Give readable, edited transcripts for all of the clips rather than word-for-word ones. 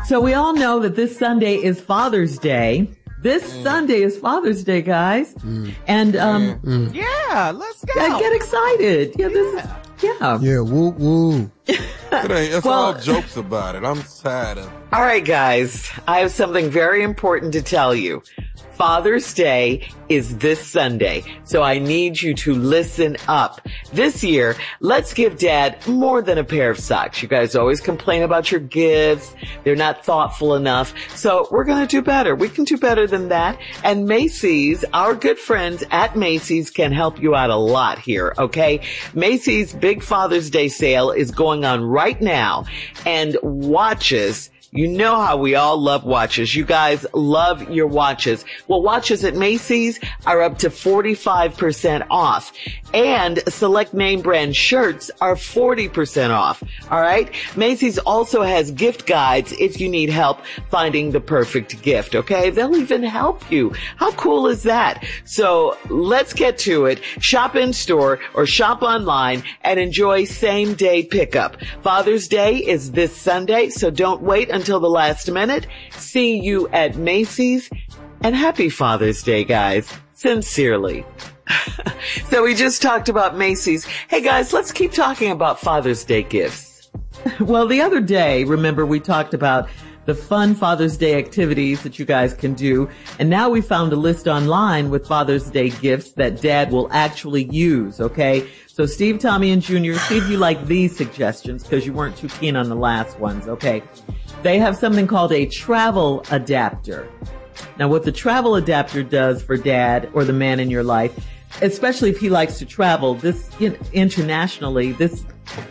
So we all know that this Sunday is Father's Day. This Sunday is Father's Day, guys. And, yeah, let's go. Get excited. Yeah, this is, yeah. Yeah, woo, woo. It's all jokes about it. I'm tired of it. All right, guys. I have something very important to tell you. Father's Day is this Sunday, so I need you to listen up. This year, let's give Dad more than a pair of socks. You guys always complain about your gifts. They're not thoughtful enough. So we're going to do better. We can do better than that. And Macy's, our good friends at Macy's, can help you out a lot here, okay? Macy's Big Father's Day sale is going on right now. And watches, you know how we all love watches. You guys love your watches. Well, watches at Macy's are up to 45% off. And select name brand shirts are 40% off. All right? Macy's also has gift guides if you need help finding the perfect gift, okay? They'll even help you. How cool is that? So let's get to it. Shop in store or shop online and enjoy same day pickup. Father's Day is this Sunday, so don't wait until the last minute. See you at Macy's, and happy Father's Day, guys. Sincerely. So we just talked about Macy's. Hey guys, let's keep talking about Father's Day gifts. Well, the other day, remember, we talked about the fun Father's Day activities that you guys can do. And now we found a list online with Father's Day gifts that Dad will actually use, okay? So Steve, Tommy, and Junior, see if you like these suggestions because you weren't too keen on the last ones, okay? They have something called a travel adapter. Now, what the travel adapter does for Dad or the man in your life, especially if he likes to travel, this internationally, that's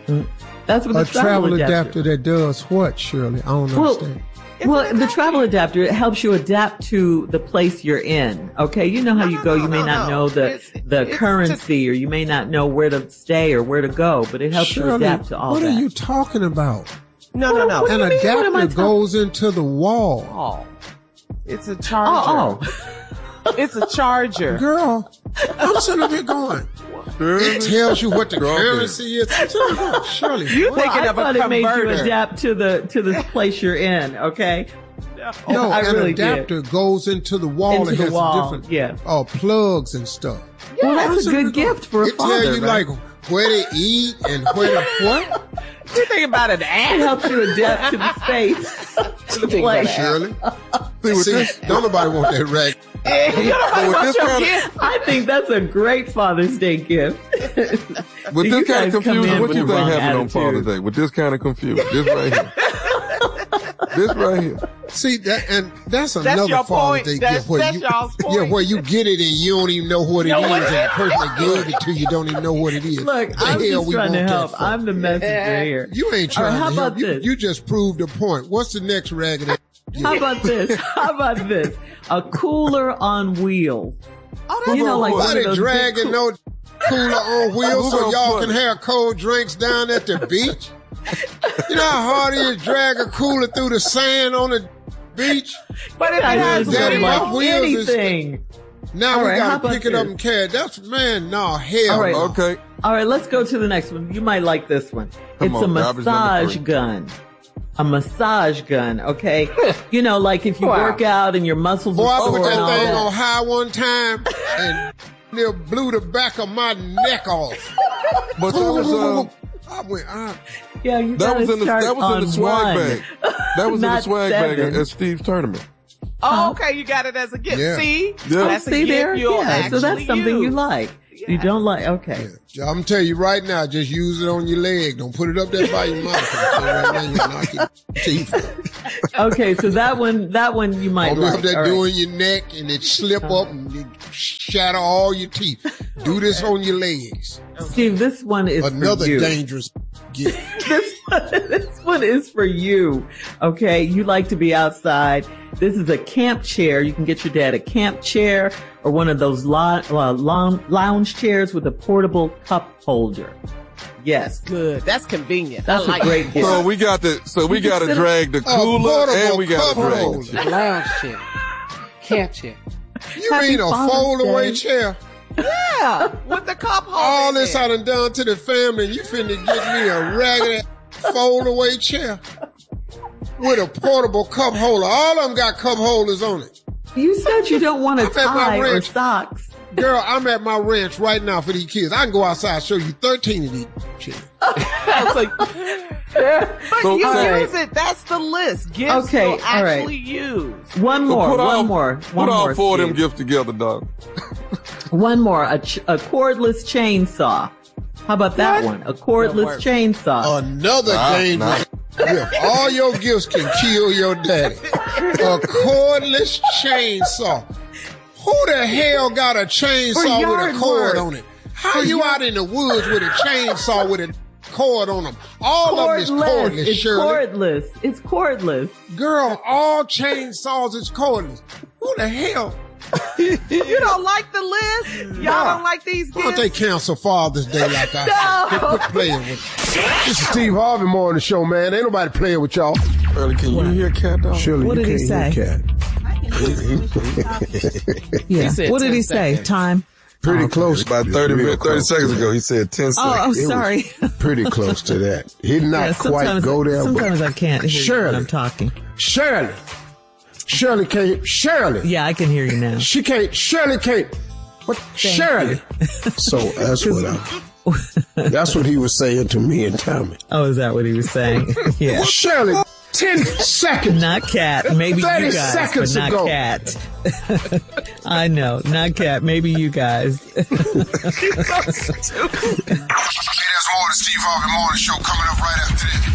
what the travel adapter that does what, Shirley? I don't understand. Well, the travel adapter, it helps you adapt to the place you're in. Okay, you know how you go. You may not know the currency, or you may not know where to stay or where to go, but it helps you adapt to all that. What are you talking about? No. An adapter goes into the wall. Oh, it's a charger. It's a charger. Girl, I'm sitting up here going. It tells you what the currency is. Shirley, you thinking of a converter? It made you adapt to the place you're in. Okay. No, I really adapter goes into the wall. Into it has the wall, different plugs and stuff. Well, that's a good gift for a father. It tells you like where to eat and where to what. You think about an app? It helps you adapt to the space, to the place. Shirley, don't nobody want that rag. I think that's a great Father's Day gift. With this kind of confusion, what do you think happened on Father's Day? With this kind of confusion, this right here. This right here. See that, and that's another Father's Day gift where where you get it and you don't even know what it is, and the person that gave it to you don't even know what it is. Look, I'm just trying to help. I'm the messenger here. You ain't trying to help. How about this? You just proved a point. What's the next raggedy? How about this? A cooler on wheels. Oh, that's why they dragging no cooler on wheels so y'all can have cold drinks down at the beach? You know how hard it is to drag a cooler through the sand on the beach? But it has anything. Now we gotta pick it up and carry it. Hell no. Okay. All right, let's go to the next one. You might like this one. It's a massage gun. A massage gun, okay? You know, like if you work out and your muscles are sore. Boy, I put that thing on high one time and it blew the back of my neck off. But that was that was in the swag bag. That was in the swag bag at Steve's tournament. Oh, okay, you got it as a gift. Yeah. See? Yeah. That's a gift you'll actually so that's something use. you like. Yeah. You don't like, okay. Yeah. I'm gonna tell you right now, just use it on your leg. Don't put it up there by your mouth. Right now, you knock your teeth. Okay, so that one you might like. Up there doing your neck and it slip up and you shatter all your teeth. Do this on your legs. Steve, this one is another for you. Dangerous gift. This one is for you. Okay, you like to be outside. This is a camp chair. You can get your dad a camp chair or one of those lounge chairs with a portable cup holder. Yes, good. That's convenient. That's a great gift. So we got to drag the cooler and we got to drag the chair. Lounge chair, camp chair. You mean a fold-away chair? Yeah, with the cup holder. All this I done to the family, and you finna get me a raggedy fold-away chair. with a portable cup holder. All of them got cup holders on it. You said you don't want a tie or socks. Girl, I'm at my ranch right now for these kids. I can go outside and show you 13 of these kids. I was like, but you use it. That's the list. Gifts will actually use. One more. Put all four of them gifts together, dog. One more. A cordless chainsaw. How about that one? A cordless chainsaw. Another dangerous gift. All your gifts can kill your daddy. A cordless chainsaw. Who the hell got a chainsaw with a cord on it? How you out in the woods with a chainsaw with a cord on them? All of them is cordless, Shirley. It's cordless. Girl, all chainsaws is cordless. Who the hell? You don't like the list? Y'all don't like these gifts? Why don't they cancel Father's Day like I said? Quit playing with me. This is Steve Harvey Morning Show, man. Ain't nobody playing with y'all. Shirley, can you hear Cat, dog? Shirley, what did he say? Yeah. What did he say? Time? Pretty close. About 30 seconds ago, he said 10 seconds. Oh, sorry. Pretty close to that. He did not quite go there. Sometimes I can't hear you when I'm talking. Shirley can't. Shirley. Yeah, I can hear you now. Shirley can't. What? Shirley. So that's what he was saying to me and Tommy. Oh, is that what he was saying? Yeah. Shirley, 10 seconds. Not Cat. Maybe 30 you guys, seconds but not ago. Cat. I know. Not Cat. Maybe you guys. Hey, there's more of the Steve Harvey Morning Show coming up right after this.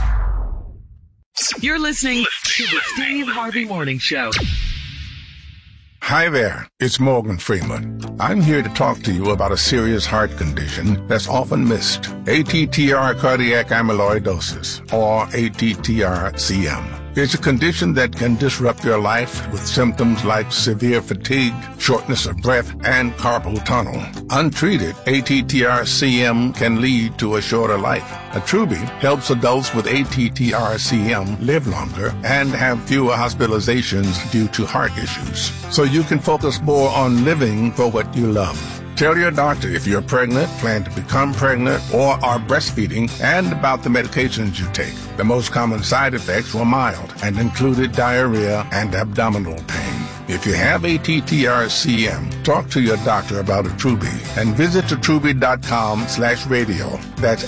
You're listening to the Steve Harvey Morning Show. Hi there, it's Morgan Freeman. I'm here to talk to you about a serious heart condition that's often missed. ATTR cardiac amyloidosis, or ATTR-CM. It's a condition that can disrupt your life with symptoms like severe fatigue, shortness of breath, and carpal tunnel. Untreated, ATTR-CM can lead to a shorter life. Attruby helps adults with ATTR-CM live longer and have fewer hospitalizations due to heart issues. So you can focus more on living for what you love. Tell your doctor if you're pregnant, plan to become pregnant, or are breastfeeding, and about the medications you take. The most common side effects were mild and included diarrhea and abdominal pain. If you have ATTR-CM, talk to your doctor about Attruby and visit attruby.com/radio. That's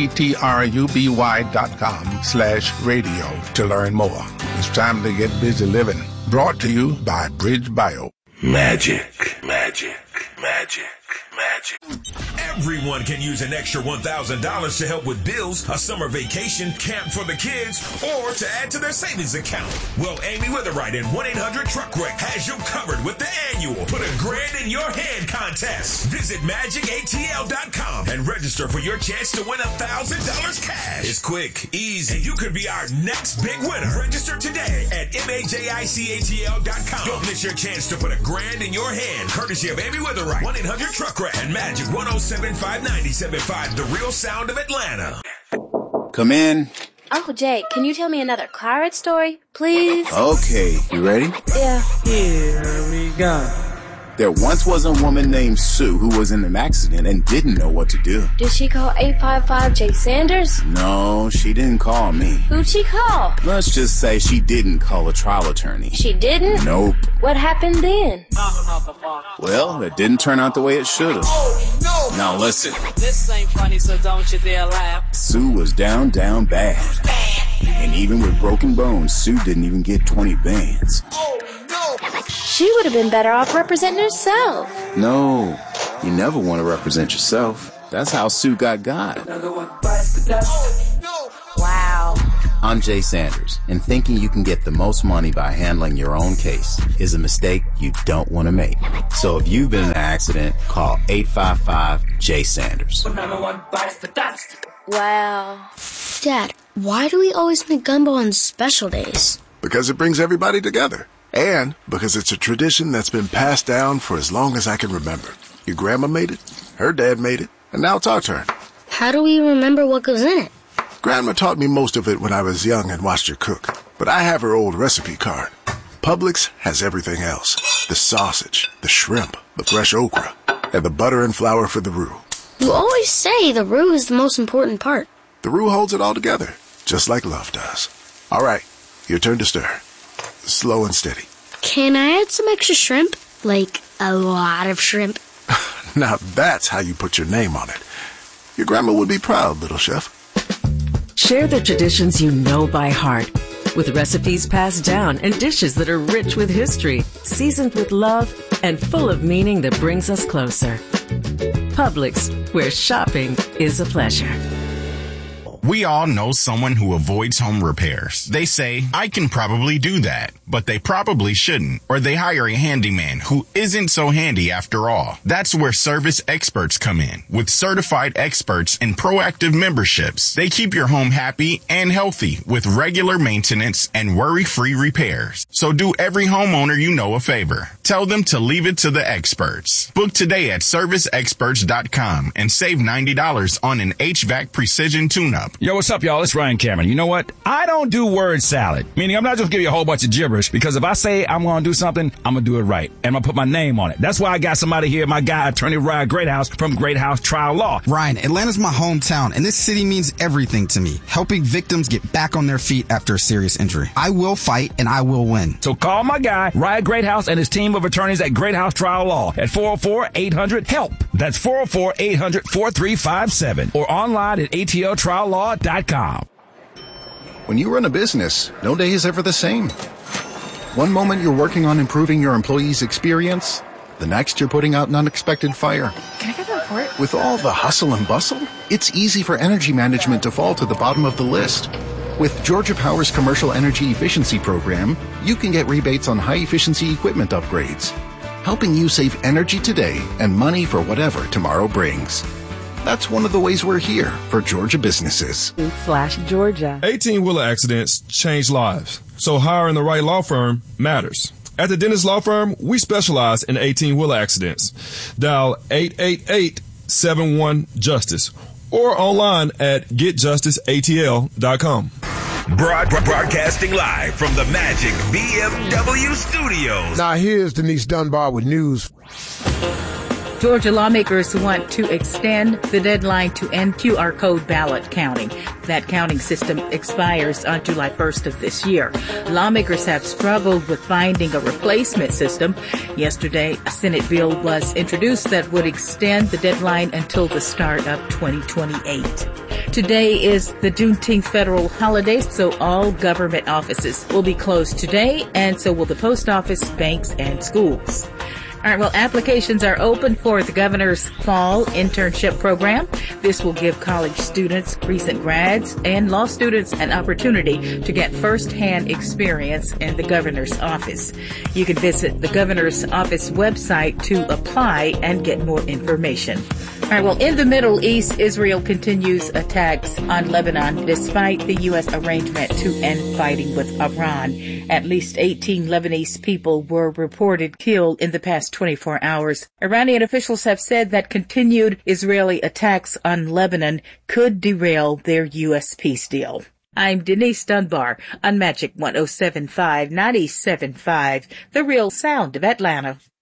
ATTRUBY.com/radio to learn more. It's time to get busy living. Brought to you by Bridge Bio. Magic, magic, magic, magic. Everyone can use an extra $1,000 to help with bills, a summer vacation, camp for the kids, or to add to their savings account. Well, Amy Witherite and 1-800-TRUCK-WRECK has you covered with the annual Put a Grand in Your Hand contest. Visit MagicATL.com and register for your chance to win $1,000 cash. It's quick, easy, and you could be our next big winner. Register today at MAJICATL.com. Don't miss your chance to put a grand in your hand, courtesy of Amy Witherite, 1-800-TRUCK-WRECK, and Magic 107.5 The Real Sound of Atlanta. Come in. Uncle Jake, can you tell me another Claret story, please? Okay, you ready? Yeah. Here we go. There once was a woman named Sue who was in an accident and didn't know what to do. Did she call 855 Jay Sanders? No, she didn't call me. Who'd she call? Let's just say she didn't call a trial attorney. She didn't? Nope. What happened then? Well, it didn't turn out the way it should have. Oh, no! Now listen. This ain't funny, so don't you dare laugh. Sue was down bad. And even with broken bones, Sue didn't even get 20 bands. Oh, no! She would have been better off representing herself. No, you never want to represent yourself. That's how Sue got God. Wow. I'm Jay Sanders, and thinking you can get the most money by handling your own case is a mistake you don't want to make. So if you've been in an accident, call 855-J-Sanders. Wow. Dad, why do we always make gumbo on special days? Because it brings everybody together. And because it's a tradition that's been passed down for as long as I can remember. Your grandma made it, her dad made it, and now it's our turn. How do we remember what goes in it? Grandma taught me most of it when I was young and watched her cook. But I have her old recipe card. Publix has everything else. The sausage, the shrimp, the fresh okra, and the butter and flour for the roux. You always say the roux is the most important part. The roux holds it all together, just like love does. All right, Your turn to stir. Slow and steady. Can I add some extra shrimp? Like a lot of shrimp? Now that's how you put your name on it. Your grandma would be proud, little chef. Share the traditions you know by heart with recipes passed down and dishes that are rich with history, seasoned with love, and full of meaning that brings us closer. Publix, where shopping is a pleasure. We all know someone who avoids home repairs. They say, I can probably do that, but they probably shouldn't. Or they hire a handyman who isn't so handy after all. That's where Service Experts come in. With certified experts and proactive memberships, they keep your home happy and healthy with regular maintenance and worry-free repairs. So do every homeowner you know a favor. Tell them to leave it to the experts. Book today at serviceexperts.com and save $90 on an HVAC precision tune-up. Yo, what's up, y'all? It's Ryan Cameron. You know what? I don't do word salad. Meaning I'm not just giving you a whole bunch of gibberish, because if I say I'm going to do something, I'm going to do it right. And I'm going to put my name on it. That's why I got somebody here, my guy, Attorney Ryan Greathouse from Greathouse Trial Law. Ryan, Atlanta's my hometown, and this city means everything to me. Helping victims get back on their feet after a serious injury. I will fight, and I will win. So call my guy, Ryan Greathouse, and his team of attorneys at Greathouse Trial Law at 404-800-HELP. That's 404-800-4357. Or online at ATOTrialLaw.com. When you run a business, no day is ever the same. One moment you're working on improving your employees' experience, the next you're putting out an unexpected fire. Can I get the report? With all the hustle and bustle, it's easy for energy management to fall to the bottom of the list. With Georgia Power's Commercial Energy Efficiency Program, you can get rebates on high-efficiency equipment upgrades, helping you save energy today and money for whatever tomorrow brings. That's one of the ways we're here for Georgia businesses. /Georgia. 18-wheeler accidents change lives, so hiring the right law firm matters. At the Dennis Law Firm, we specialize in 18-wheeler accidents. Dial 888-71-JUSTICE or online at getjusticeatl.com. Broadcasting live from the Magic BMW Studios. Now here's Denise Dunbar with news. Georgia lawmakers want to extend the deadline to end QR code ballot counting. That counting system expires on July 1st of this year. Lawmakers have struggled with finding a replacement system. Yesterday, a Senate bill was introduced that would extend the deadline until the start of 2028. Today is the Juneteenth federal holiday, so all government offices will be closed today, and so will the post office, banks, and schools. All right, well, applications are open for the governor's fall internship program. This will give college students, recent grads, and law students an opportunity to get firsthand experience in the governor's office. You can visit the governor's office website to apply and get more information. All right, well, in the Middle East, Israel continues attacks on Lebanon despite the U.S. arrangement to end fighting with Iran. At least 18 Lebanese people were reported killed in the past 24 hours. Iranian officials have said that continued Israeli attacks on Lebanon could derail their U.S. peace deal. I'm Denise Dunbar on Magic 107.5, 97.5, the real sound of Atlanta.